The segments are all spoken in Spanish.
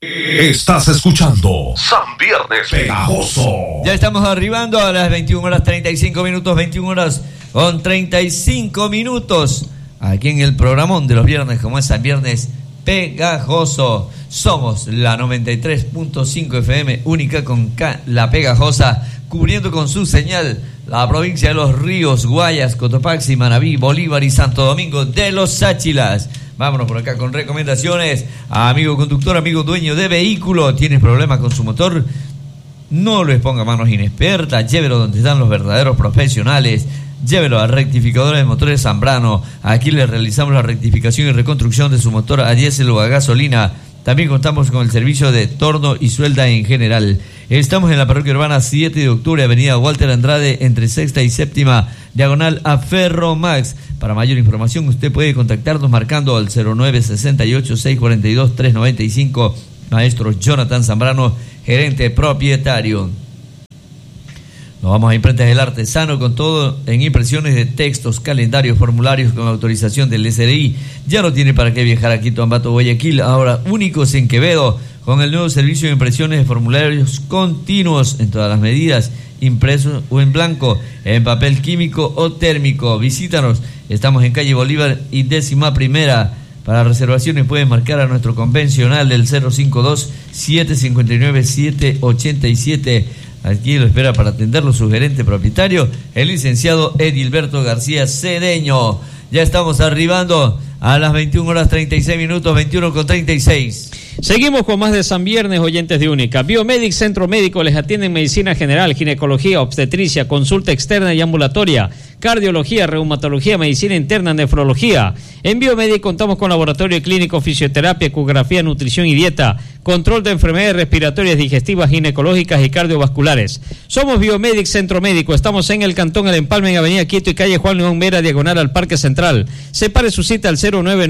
Estás escuchando San Viernes Pegajoso. Ya estamos arribando a las 21 horas 35 minutos, 21 horas con 35 minutos. Aquí en el programón de los viernes, como es San Viernes Pegajoso. Somos la 93.5 FM, única con K, La Pegajosa, cubriendo con su señal la provincia de Los Ríos, Guayas, Cotopaxi, Manabí, Bolívar y Santo Domingo de los Sáchilas. Vámonos por acá con recomendaciones. Amigo conductor, amigo dueño de vehículo, ¿tienes problemas con su motor? No lo exponga a manos inexpertas, llévelo donde están los verdaderos profesionales. Llévelo a Rectificadora de Motores Zambrano. Aquí le realizamos la rectificación y reconstrucción de su motor a diésel o a gasolina. También contamos con el servicio de torno y suelda en general. Estamos en la parroquia urbana 7 de octubre, avenida Walter Andrade, entre 6ª y 7ª, diagonal a Ferromax. Para mayor información usted puede contactarnos marcando al 0968-642-395. Maestro Jonathan Zambrano, gerente propietario. Nos vamos a Imprentas del Artesano con todo en impresiones de textos, calendarios, formularios con autorización del SRI. Ya no tiene para qué viajar a Quito, Ambato, Guayaquil, ahora únicos en Quevedo, con el nuevo servicio de impresiones de formularios continuos en todas las medidas, impresos o en blanco, en papel químico o térmico. Visítanos, estamos en calle Bolívar y 11ª. Para reservaciones pueden marcar a nuestro convencional del 052-759-787. Aquí lo espera para atenderlo su gerente propietario, el licenciado Edilberto García Cedeño. Ya estamos arribando a las 21 horas 36 minutos, 21 con 36. Seguimos con más de San Viernes, oyentes de Única. Biomedic Centro Médico les atiende en medicina general, ginecología, obstetricia, consulta externa y ambulatoria, cardiología, reumatología, medicina interna, nefrología. En Biomedic contamos con laboratorio clínico, fisioterapia, ecografía, nutrición y dieta, control de enfermedades respiratorias, digestivas, ginecológicas y cardiovasculares. Somos Biomedic Centro Médico, estamos en el Cantón El Empalme, en Avenida Quito y calle Juan León Mera, diagonal al Parque Central. Separe su cita al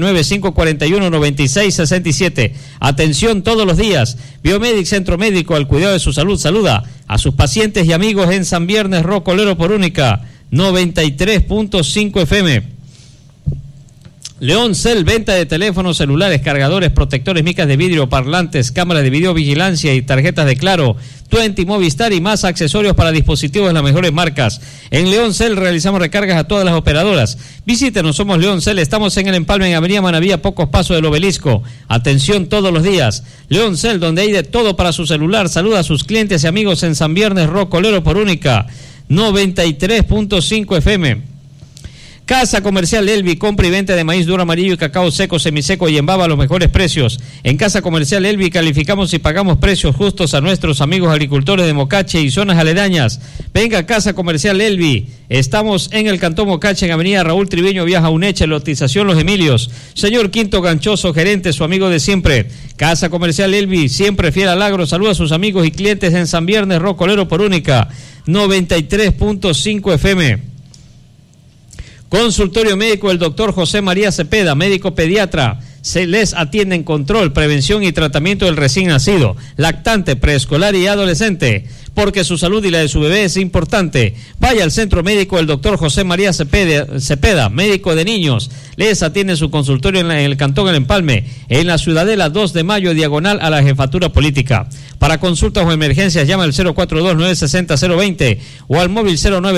099-541-9667. Atención todos los días. Biomedic Centro Médico, al cuidado de su salud, saluda a sus pacientes y amigos en San Viernes Rocolero por Única 93.5 FM. León Cell, venta de teléfonos celulares, cargadores, protectores, micas de vidrio, parlantes, cámaras de videovigilancia y tarjetas de Claro, 20 Movistar y más accesorios para dispositivos de las mejores marcas. En León Cell realizamos recargas a todas las operadoras. Visítenos, somos León Cell, estamos en el Empalme, en Avenida Manabí, a pocos pasos del Obelisco. Atención todos los días. León Cell, donde hay de todo para su celular. Saluda a sus clientes y amigos en San Viernes Rocolero por Única 93.5 FM. Casa Comercial Elvi, compra y venta de maíz duro, amarillo y cacao seco, semiseco y en baba a los mejores precios. En Casa Comercial Elvi calificamos y pagamos precios justos a nuestros amigos agricultores de Mocache y zonas aledañas. Venga a Casa Comercial Elvi. Estamos en el Cantón Mocache, en Avenida Raúl Triviño, Viaja Uneche, lotización Los Emilios. Señor Quinto Ganchoso, gerente, su amigo de siempre. Casa Comercial Elvi, siempre fiel al agro. Saluda a sus amigos y clientes en San Viernes Rocolero por Única 93.5 FM. Consultorio médico del doctor José María Cepeda, médico pediatra. Se les atiende en control, prevención y tratamiento del recién nacido, lactante, preescolar y adolescente, porque su salud y la de su bebé es importante. Vaya al centro médico del doctor José María Cepeda, médico de niños. Les atiende su consultorio en el Cantón El Empalme, en la Ciudadela 2 de Mayo, diagonal a la Jefatura Política. Para consultas o emergencias llama al 042-960-020 o al móvil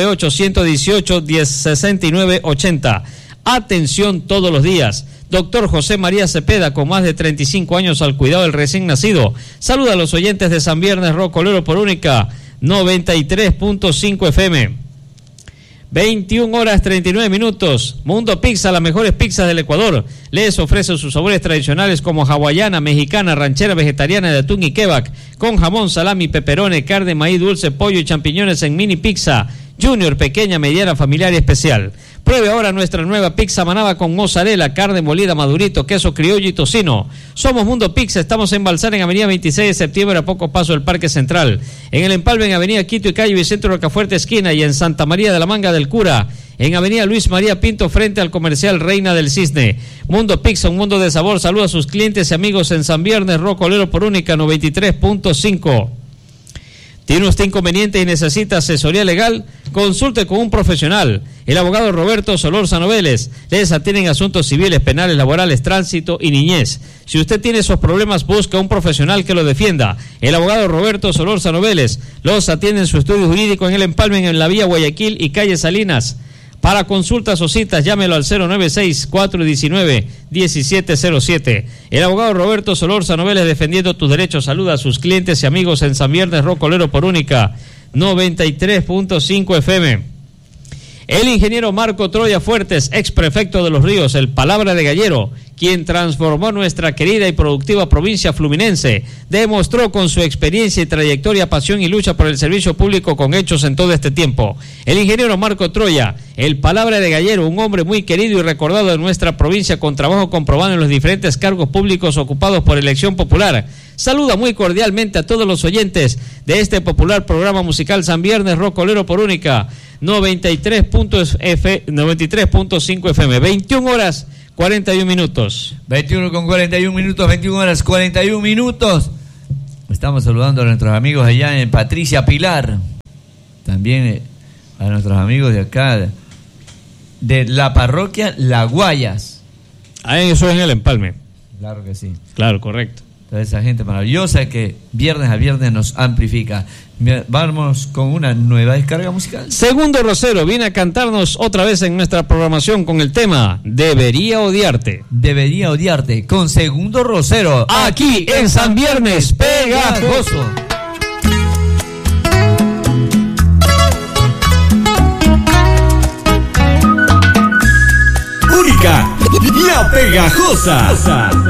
098-118-1069-80. Atención todos los días. Doctor José María Cepeda, con más de 35 años al cuidado del recién nacido. Saluda a los oyentes de San Viernes Rocolero por Única 93.5 FM. 21 horas 39 minutos. Mundo Pizza, las mejores pizzas del Ecuador. Les ofrece sus sabores tradicionales como hawaiana, mexicana, ranchera, vegetariana, de atún y kebab, con jamón, salami, peperone, carne, maíz dulce, pollo y champiñones en mini pizza, junior, pequeña, mediana, familiar y especial. Pruebe ahora nuestra nueva pizza manaba con mozzarella, carne molida, madurito, queso criollo y tocino. Somos Mundo Pizza, estamos en Balsar, en Avenida 26 de septiembre, a poco paso del Parque Central. En el Empalme, en Avenida Quito y calle Vicente Rocafuerte esquina, y en Santa María de la Manga del Cura, en Avenida Luis María Pinto, frente al comercial Reina del Cisne. Mundo Pizza, un mundo de sabor. Saluda a sus clientes y amigos en San Viernes Rocolero por Única 93.5. ¿Tiene usted inconveniente y necesita asesoría legal? Consulte con un profesional. el abogado Roberto Solórzano Vélez. Les atienden asuntos civiles, penales, laborales, tránsito y niñez. Si usted tiene esos problemas, busca un profesional que lo defienda. El abogado Roberto Solórzano Vélez los atiende en su estudio jurídico en El Empalme, en la vía Guayaquil y calle Salinas. Para consultas o citas, llámelo al 096-419-1707. El abogado Roberto Solórzano Vélez, defendiendo tus derechos. Saluda a sus clientes y amigos en San Viernes Rocolero por Única 93.5 FM. El ingeniero Marco Troya Fuertes, ex prefecto de Los Ríos, el palabra de gallero, quien transformó nuestra querida y productiva provincia fluminense, demostró con su experiencia y trayectoria, pasión y lucha por el servicio público con hechos en todo este tiempo. El ingeniero Marco Troya, el palabra de gallero, un hombre muy querido y recordado de nuestra provincia, con trabajo comprobado en los diferentes cargos públicos ocupados por elección popular. Saluda muy cordialmente a todos los oyentes de este popular programa musical San Viernes Rocolero por Única 93.5 FM. 21 horas 41 minutos. 21 con 41 minutos, 21 horas 41 minutos. Estamos saludando a nuestros amigos allá en Patricia Pilar. También a nuestros amigos de acá, de la parroquia La Guayas. Eso es en El Empalme. Claro que sí. Claro, correcto. Toda esa gente maravillosa que viernes a viernes nos amplifica. Vamos con una nueva descarga musical. Segundo Rosero viene a cantarnos otra vez en nuestra programación con el tema Debería Odiarte. Debería Odiarte, con Segundo Rosero, aquí en San Viernes Pegajoso. Única, la Pegajosa.